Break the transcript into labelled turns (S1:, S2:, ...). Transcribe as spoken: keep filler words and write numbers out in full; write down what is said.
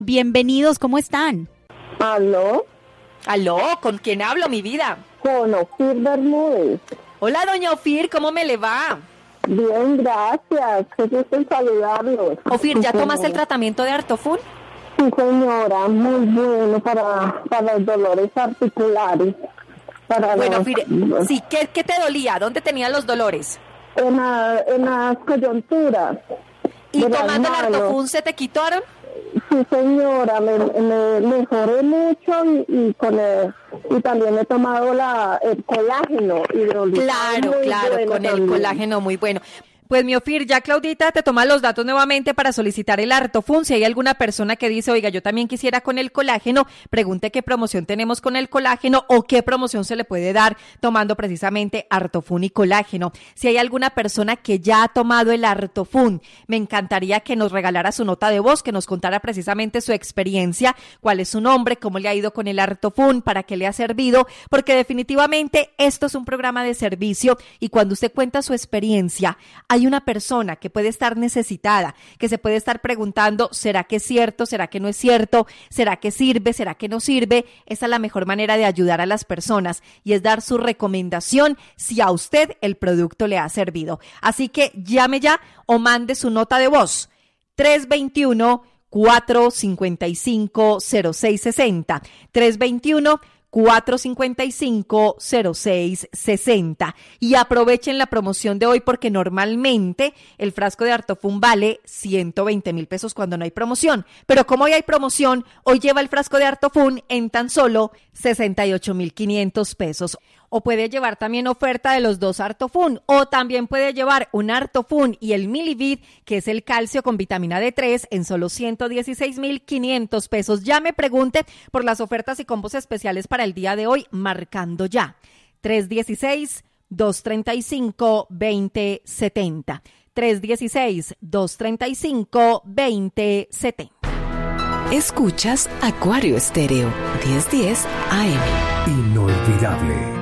S1: Bienvenidos, ¿cómo están?
S2: ¿Aló?
S3: ¿Aló? ¿Con quién hablo, mi vida?
S2: Con Ofir Bermúdez.
S3: Hola, doña Ofir, ¿cómo me le va?
S2: Bien, gracias. Qué gusto en saludarlos.
S3: Ofir, ¿ya
S2: Sí,
S3: tomaste el
S2: señora.
S3: tratamiento de Artofun?
S2: Sí, señora, muy bueno para, para los dolores articulares. Para
S3: Bueno,
S2: los-
S3: Ofir, sí, ¿qué, qué te dolía? ¿Dónde tenías los dolores?
S2: En, la- en las coyunturas.
S3: ¿Y
S2: de las
S3: tomando el
S2: manos.
S3: Artofun se te quitaron?
S2: Sí, señora, me, me mejoré mucho y, y con el, y también he tomado la, el colágeno hidrolizado.
S3: Claro,
S2: muy
S3: claro,
S2: bueno
S3: con el
S2: también.
S3: colágeno muy bueno. Pues mi Ofir, ya Claudita te toma los datos nuevamente para solicitar el Artofun. Si hay alguna persona que dice, oiga, yo también quisiera con el colágeno, pregunte qué promoción tenemos con el colágeno o qué promoción se le puede dar tomando precisamente Artofun y colágeno. Si hay alguna persona que ya ha tomado el Artofun, me encantaría que nos regalara su nota de voz, que nos contara precisamente su experiencia, cuál es su nombre, cómo le ha ido con el Artofun, para qué le ha servido, porque definitivamente esto es un programa de servicio y cuando usted cuenta su experiencia, hay una persona que puede estar necesitada, que se puede estar preguntando, ¿será que es cierto? ¿Será que no es cierto? ¿Será que sirve? ¿Será que no sirve? Esa es la mejor manera de ayudar a las personas y es dar su recomendación si a usted el producto le ha servido. Así que llame ya o mande su nota de voz. tres dos uno, cuatro cinco cinco, cero seis seis cero. tres dos uno, cuatro cinco cinco, cero seis seis cero. Y aprovechen la promoción de hoy porque normalmente el frasco de Artofun vale ciento veinte mil pesos cuando no hay promoción. Pero como hoy hay promoción, hoy lleva el frasco de Artofun en tan solo sesenta y ocho mil quinientos pesos. O puede llevar también oferta de los dos Artofun, o también puede llevar un Artofun y el Milivid, que es el calcio con vitamina D tres, en solo ciento dieciséis mil quinientos pesos. Ya me pregunte por las ofertas y combos especiales para el día de hoy, marcando ya. tres uno seis, dos tres cinco, dos cero siete cero. tres uno seis, dos tres cinco, dos cero siete cero.
S4: Escuchas Acuario Estéreo, diez diez A M.
S5: Inolvidable.